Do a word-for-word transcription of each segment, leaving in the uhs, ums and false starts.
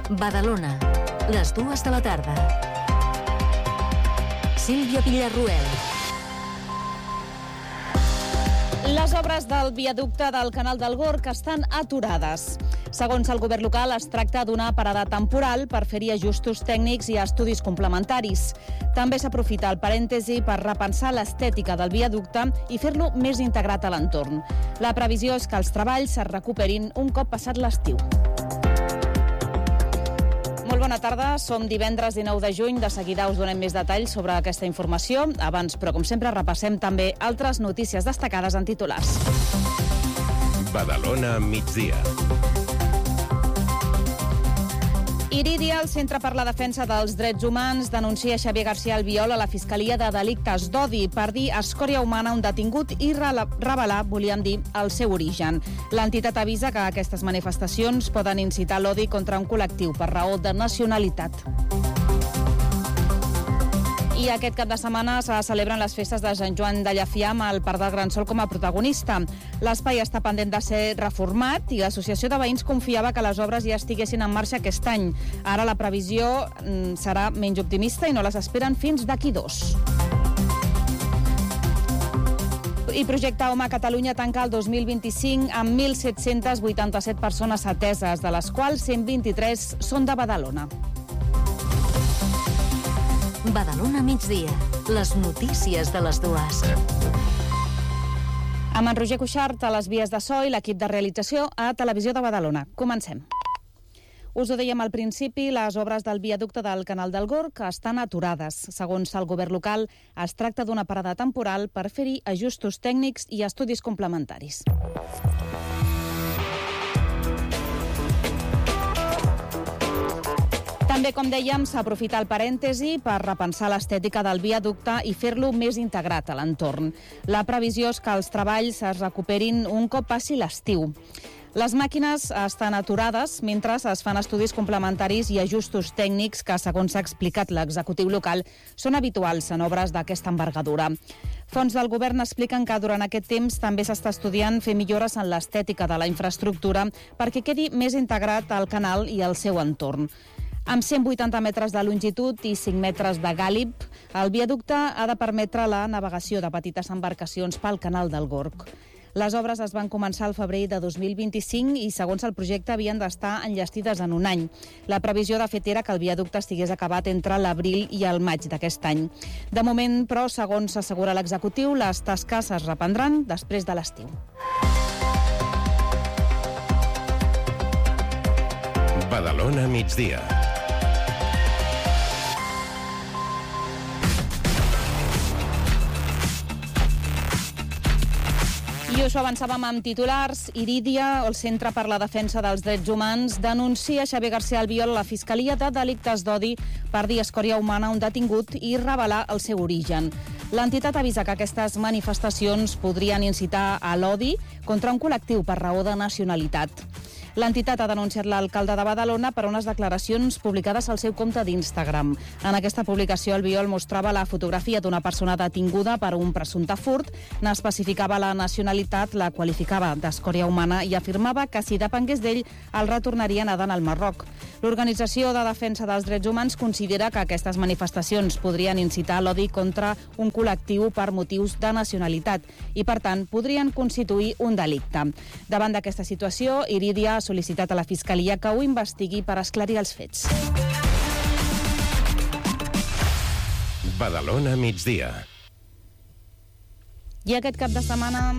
Badalona, les dues de la tarda. Sílvia Villarroel. Les obres del viaducte del Canal del Gorg estan aturades. Segons el govern local, es tracta d'una parada temporal per fer-hi ajustos tècnics i estudis complementaris. També s'aprofita el parèntesi per repensar l'estètica del viaducte i fer-lo més integrat a l'entorn. La previsió és que els treballs es recuperin un cop passat l'estiu. Molt bona tarda, som divendres dinou de juny, de seguida us donem més detalls sobre aquesta informació. Abans, però com sempre, repassem també altres notícies destacades en titulars. Badalona migdia. Irídia, el Centre per la Defensa dels Drets Humans, denuncia Xavier García Albiol a la Fiscalia de Delictes d'Odi per dir escòria humana a un detingut i revelar, volíem dir, el seu origen. L'entitat avisa que aquestes manifestacions poden incitar l'odi contra un col·lectiu per raó de nacionalitat. I aquest cap de setmana se celebren les festes de Sant Joan de Llafià amb el Parc del Gran Sol com a protagonista. L'espai està pendent de ser reformat i l'Associació de Veïns confiava que les obres ja estiguessin en marxa aquest any. Ara la previsió serà menys optimista i no les esperen fins d'aquí dos. I Projecte Home a Catalunya tanca el dos mil vint-i-cinc amb mil set-cents vuitanta-set persones ateses, de les quals cent vint-i-tres són de Badalona. Badalona migdia, les notícies de les dues. Amb en Roger Cuixart a les vies de so i l'equip de realització a Televisió de Badalona. Comencem. Us ho dèiem al principi, les obres del viaducte del Canal del Gorg estan aturades. Segons el govern local, es tracta d'una parada temporal per fer-hi ajustos tècnics i estudis complementaris. També, com dèiem, s'aprofita el parèntesi per repensar l'estètica del viaducte i fer-lo més integrat a l'entorn. La previsió és que els treballs es recuperin un cop passi l'estiu. Les màquines estan aturades mentre es fan estudis complementaris i ajustos tècnics que, segons s'ha explicat l'executiu local, són habituals en obres d'aquesta envergadura. Fons del govern expliquen que durant aquest temps també s'està estudiant fer millores en l'estètica de la infraestructura perquè quedi més integrat al canal i al seu entorn. Amb cent vuitanta metres de longitud i cinc metres de gàlib, el viaducte ha de permetre la navegació de petites embarcacions pel Canal del Gorg. Les obres es van començar al febrer de dos mil vint-i-cinc i, segons el projecte, havien d'estar enllestides en un any. La previsió, de fet, era que el viaducte estigués acabat entre l'abril i el maig d'aquest any. De moment, però, segons assegura l'executiu, les tasques es reprendran després de l'estiu. Badalona migdia. I us ho avançàvem amb titulars. Irídia, el Centre per la Defensa dels Drets Humans, denuncia Xavier García Albiol a la Fiscalia de Delictes d'Odi per dir escòria humana a un detingut i revelar el seu origen. L'entitat avisa que aquestes manifestacions podrien incitar a l'odi contra un col·lectiu per raó de nacionalitat. L'entitat ha denunciat l'alcalde de Badalona per unes declaracions publicades al seu compte d'Instagram. En aquesta publicació, Albiol mostrava la fotografia d'una persona detinguda per un presumpte furt, n'especificava la nacionalitat, la qualificava d'escòria humana i afirmava que si depengués d'ell el retornaria nedant al Marroc. L'Organització de Defensa dels Drets Humans considera que aquestes manifestacions podrien incitar l'odi contra un col·lectiu per motius de nacionalitat i, per tant, podrien constituir un delicte. Davant d'aquesta situació, Irídia ha sol·licitat a la Fiscalia que ho investigui per esclarir els fets. Badalona migdia. I aquest cap de setmana...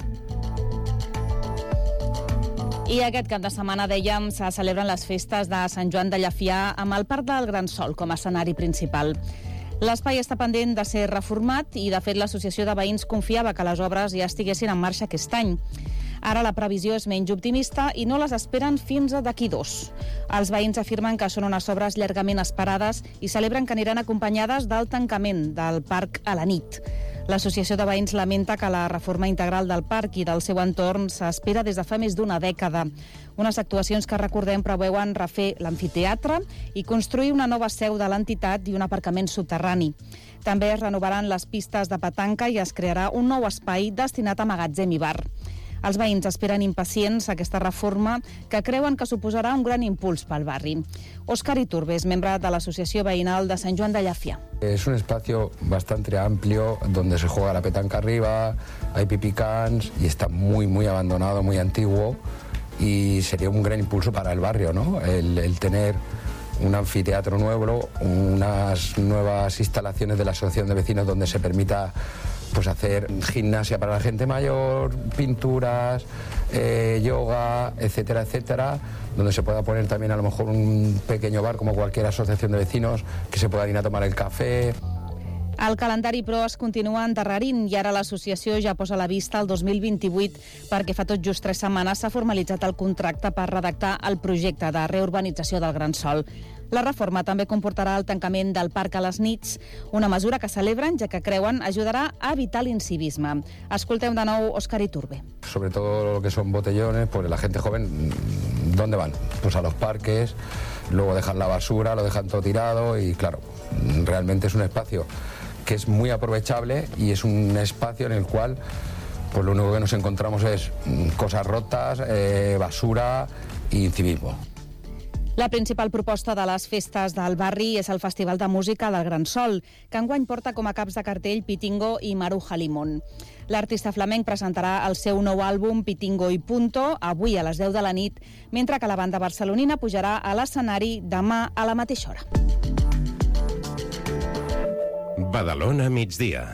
I aquest cap de setmana, dèiem, se celebren les festes de Sant Joan de Llafià amb el Parc del Gran Sol com a escenari principal. L'espai està pendent de ser reformat i, de fet, l'Associació de Veïns confiava que les obres ja estiguessin en marxa aquest any. Ara la previsió és menys optimista i no les esperen fins a d'aquí dos. Els veïns afirmen que són unes obres llargament esperades i celebren que aniran acompanyades del tancament del parc a la nit. L'Associació de Veïns lamenta que la reforma integral del parc i del seu entorn s'espera des de fa més d'una dècada. Unes actuacions que, recordem, preveuen refer l'amfiteatre i construir una nova seu de l'entitat i un aparcament subterrani. També es renovaran les pistes de petanca i es crearà un nou espai destinat a magatzem i bar. Els veïns esperen impacients aquesta reforma que creuen que suposarà un gran impuls pel barri. Òscar Iturbe és membre de l'Associació Veïnal de Sant Joan de Llàfia. Es un espacio bastante amplio donde se juega la petanca arriba, hay pipicans y está muy, muy abandonado, muy antiguo y sería un gran impulso para el barrio, ¿no? El, el tener un anfiteatro nuevo, unas nuevas instalaciones de la Asociación de Vecinos donde se permita pues hacer gimnasia para la gente mayor, pinturas, eh, yoga, etcétera, etcétera, donde se pueda poner también a lo mejor un pequeño bar como cualquier asociación de vecinos, que se puedan ir a tomar el café. El calendari, però, es continua endarrerint i ara l'associació ja posa la vista al dos mil vint-i-vuit perquè fa tot just tres setmanes s'ha formalitzat el contracte per redactar el projecte de reurbanització del Gran Sol. La reforma també comportarà el tancament del parc a les nits, una mesura que celebren ja que creuen ajudarà a evitar l'incivisme. Escoltem de nou Òscar Iturbe. Sobre todo lo que son botellones, pues la gente joven, ¿dónde van? Pues a los parques, luego dejan la basura, lo dejan todo tirado y claro, realmente es un espacio que es muy aprovechable y es un espacio en el cual pues lo único que nos encontramos es cosas rotas, eh, basura y incivismo. La principal proposta de les festes del barri és el Festival de Música del Gran Sol, que enguany porta com a caps de cartell Pitingo i Maruja Limón. L'artista flamenc presentarà el seu nou àlbum Pitingo y Punto avui a les deu de la nit, mentre que la banda barcelonina pujarà a l'escenari demà a la mateixa hora. Badalona migdia.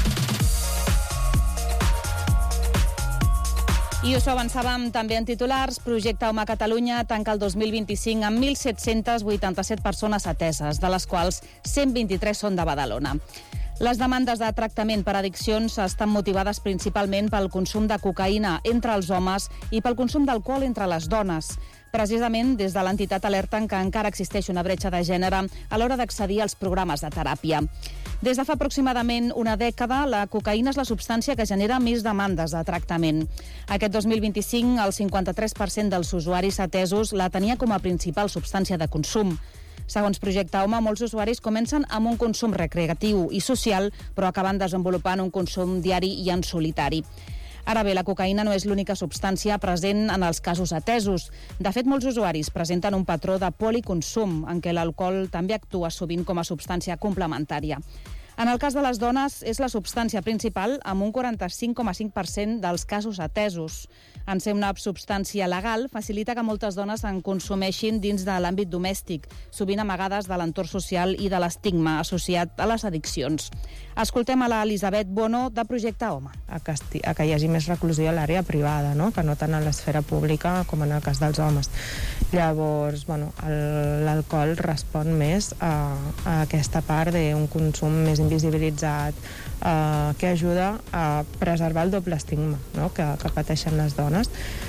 I us ho avançàvem també en titulars. Projecte Home Catalunya tanca el dos mil vint-i-cinc amb mil set-cents vuitanta-set persones ateses, de les quals cent vint-i-tres són de Badalona. Les demandes de tractament per addiccions estan motivades principalment pel consum de cocaïna entre els homes i pel consum d'alcohol entre les dones. Precisament, des de l'entitat alerten que encara existeix una bretxa de gènere a l'hora d'accedir als programes de teràpia. Des de fa aproximadament una dècada, la cocaïna és la substància que genera més demandes de tractament. Aquest dos mil vint-i-cinc, el cinquanta-tres per cent dels usuaris atesos la tenia com a principal substància de consum. Segons Projecte Home, molts usuaris comencen amb un consum recreatiu i social, però acaben desenvolupant un consum diari i en solitari. Ara bé, la cocaïna no és l'única substància present en els casos atesos. De fet, molts usuaris presenten un patró de policonsum, en què l'alcohol també actua sovint com a substància complementària. En el cas de les dones, és la substància principal amb un quaranta-cinc coma cinc per cent dels casos atesos. En ser una substància legal, facilita que moltes dones en consumeixin dins de l'àmbit domèstic, sovint amagades de l'entorn social i de l'estigma associat a les addiccions. Escoltem a l'Elisabet Bono, de Projecte Home. A que, esti, a que hi hagi més reclusió a l'àrea privada, no? Que no tant a l'esfera pública com en el cas dels homes. Llavors, bueno, l'alcohol respon més a, a aquesta part d'un consum més invisibilitzat, eh, que ajuda a preservar el doble estigma, no? que, que pateixen les dones.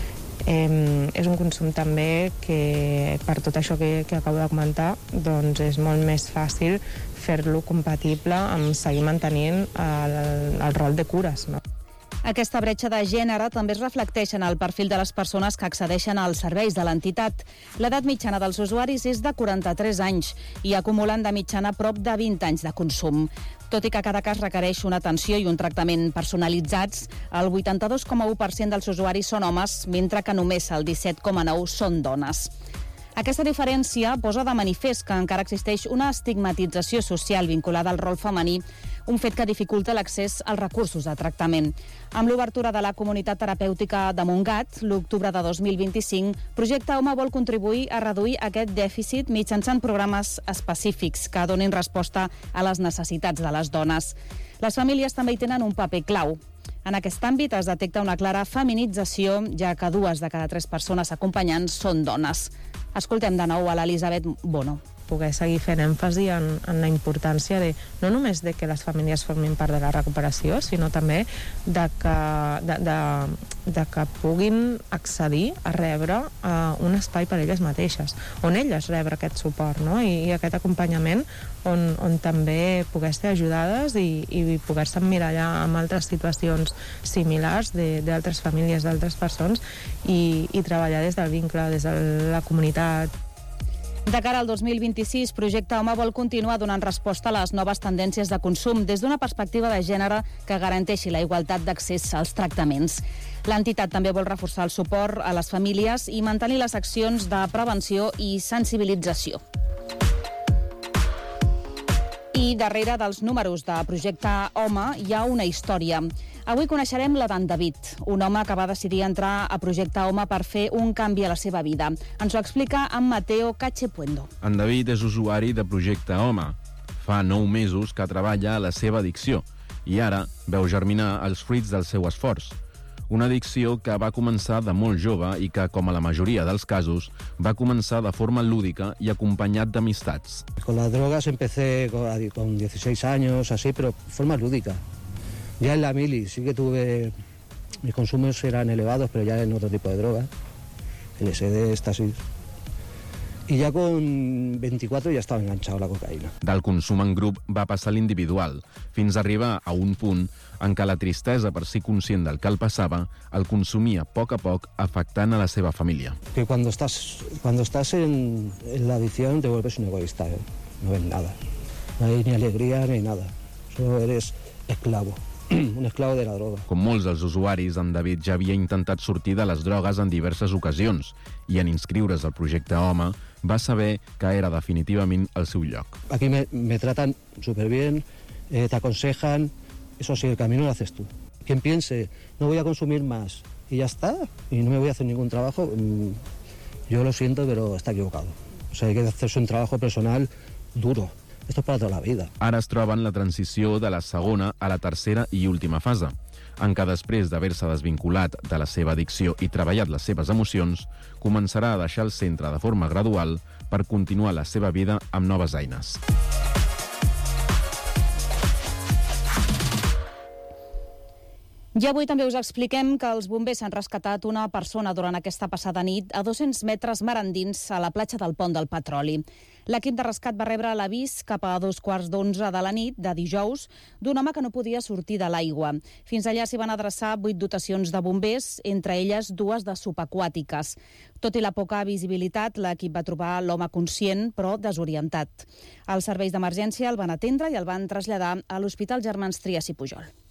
Eh, és un consum també que, per tot això que, que acabo de comentar, doncs és molt més fàcil fer-lo compatible amb seguir mantenint el, el rol de cures, no? Aquesta bretxa de gènere també es reflecteix en el perfil de les persones que accedeixen als serveis de l'entitat. L'edat mitjana dels usuaris és de quaranta-tres anys i acumulen de mitjana prop de vint anys de consum. Tot i que cada cas requereix una atenció i un tractament personalitzats, el vuitanta-dos coma u per cent dels usuaris són homes, mentre que només el disset coma nou són dones. Aquesta diferència posa de manifest que encara existeix una estigmatització social vinculada al rol femení, un fet que dificulta l'accés als recursos de tractament. Amb l'obertura de la comunitat terapèutica de Montgat, l'octubre de dos mil vint-i-cinc, Projecte Home vol contribuir a reduir aquest dèficit mitjançant programes específics que donin resposta a les necessitats de les dones. Les famílies també hi tenen un paper clau. En aquest àmbit es detecta una clara feminització, ja que dues de cada tres persones acompanyants són dones. Escoltem de nou a l'Elisabet Bono. Poder seguir fent èmfasi en, en la importància de, no només de que les famílies formin part de la recuperació, sinó també de que, de, de, de que puguin accedir a rebre uh, un espai per elles mateixes, on elles rebre aquest suport, no? I, i aquest acompanyament on, on també poder ser ajudades i, i poder-se emmirallar amb altres situacions similars d'altres famílies, d'altres persones i, i treballar des del vincle, des de la comunitat. De cara al dos mil vint-i-sis, Projecte Home vol continuar donant resposta a les noves tendències de consum des d'una perspectiva de gènere que garanteixi la igualtat d'accés als tractaments. L'entitat també vol reforçar el suport a les famílies i mantenir les accions de prevenció i sensibilització. I darrere dels números de Projecte Home hi ha una història. Avui coneixerem la d'en David, un home que va decidir entrar a Projecte Home per fer un canvi a la seva vida. Ens ho explica en Mateo Cachepuendo. En David és usuari de Projecte Home. Fa nou mesos que treballa a la seva addicció i ara veu germinar els fruits del seu esforç. Una addicció que va començar de molt jove i que, com a la majoria dels casos, va començar de forma lúdica i acompanyat d'amistats. Con las drogas empecé con dieciséis años, así, pero forma lúdica. Ya en la mili sí que tuve... Mis consumos eran elevados, pero ya en otro tipo de drogas. L S D, éxtasis. I ja con veinticuatro ja estava enganxat a la cocaïna. Del consum en grup va passar a l'individual, fins a arribar a un punt en què la tristesa per ser conscient del que el passava el consumia a poc a poc, afectant a la seva família. Que cuando estás, cuando estás en, en la adicción te vuelves un egoísta, ¿eh? No ves nada. No hay ni alegría ni nada. Solo eres esclavo. Un esclavo de la droga. Com molts dels usuaris, en David ja havia intentat sortir de les drogues en diverses ocasions i en inscriure's al Projecte Home va saber que era definitivament el seu lloc. Aquí me, me tratan súper bien, eh, te aconsejan, eso sí, el camino lo haces tú. Quien piense, no voy a consumir más y ya está, y no me voy a hacer ningún trabajo, mmm, yo lo siento, pero está equivocado. O sea, hay que hacerse un trabajo personal duro. Esto es para toda la vida. Ara es troba en la transició de la segona a la tercera i última fase, en què després d'haver-se desvinculat de la seva addicció i treballat les seves emocions, començarà a deixar el centre de forma gradual per continuar la seva vida amb noves eines. I avui també us expliquem que els bombers han rescatat una persona durant aquesta passada nit a dos-cents metres mar endins a la platja del Pont del Petroli. L'equip de rescat va rebre l'avís cap a dos quarts d'onze de la nit de dijous d'un home que no podia sortir de l'aigua. Fins allà s'hi van adreçar vuit dotacions de bombers, entre elles dues de subaquàtiques. Tot i la poca visibilitat, l'equip va trobar l'home conscient, però desorientat. Els serveis d'emergència el van atendre i el van traslladar a l'Hospital Germans Trias i Pujol.